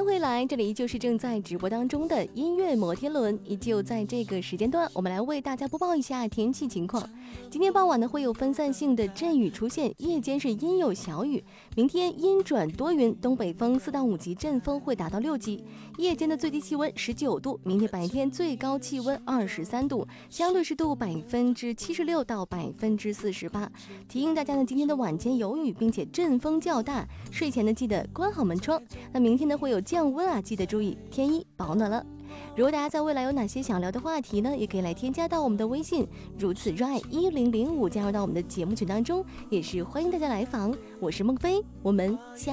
迎回来，这里依旧是正在直播当中的音乐摩天轮，依旧在这个时间段，我们来为大家播报一下天气情况。今天傍晚呢会有分散性的阵雨出现，夜间是阴有小雨。明天阴转多云，东北风4到5级，阵风会达到6级。夜间的最低气温19度，明天白天最高气温23度，相对湿度76%到48%。提醒大家呢，今天的晚间有雨，并且阵风较大，睡前呢记得关好门窗。那明天呢会有降温啊，记得注意添衣保暖了。如果大家在未来有哪些想聊的话题呢，也可以来添加到我们的微信，如此热爱1005，加入到我们的节目群当中，也是欢迎大家来访。我是孟非，我们下